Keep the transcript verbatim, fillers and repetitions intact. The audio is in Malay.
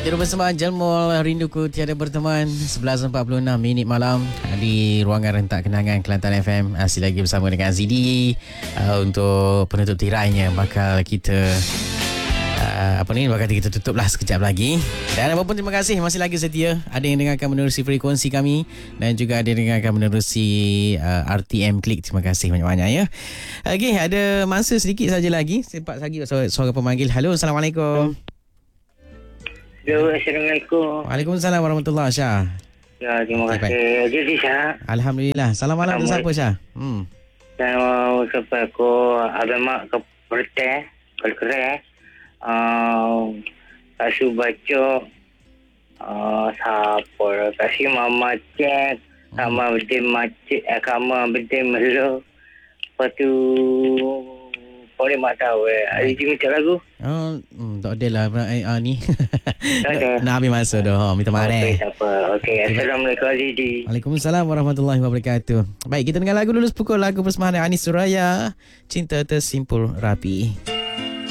Kita bersama Jalmul Rinduku Tiada Berteman. Sebelas empat puluh enam minit malam di ruangan rentak kenangan Kelantan F M. Masih lagi bersama dengan Z D uh, untuk penutup tirainya. Bakal kita Uh, apa ni bakal kita tutup lah sekejap lagi. Dan apapun, terima kasih masih lagi setia. Ada yang dengarkan menerusi frekuensi kami dan juga ada yang dengarkan menerusi uh, R T M Klik. Terima kasih banyak-banyak ya. Okey, ada masa sedikit saja lagi. Sempat lagi suara, suara pemanggil. Halo, Assalamualaikum. Hello, Assalamualaikum. Waalaikumsalam warahmatullahi Syah. Ya, terima Okay, kasih. Jadi Syah. Alhamdulillah. Salam malam untuk siapa Syah? Hmm. Saya mau ucapkan aku abang mak ke Perteh, Kelkere. Uh, kasih baca uh, siapa kasih mama cek sama berdem macik eh, kama berdem melo. Lepas tu boleh mak tahu eh ada je minta lagu. Oh, hmm, tak ada lah eh, ah, ni. Tak ada. Nak habis masa dah. Minta maaf Okey, eh. tak apa. Okey, Assalamualaikum Azidi. Waalaikumsalam warahmatullahi wabarakatuh. Baik, kita dengar lagu dulu sepukul. Lagu persembahan Anis Suraya, Cinta Tersimpul Rapi.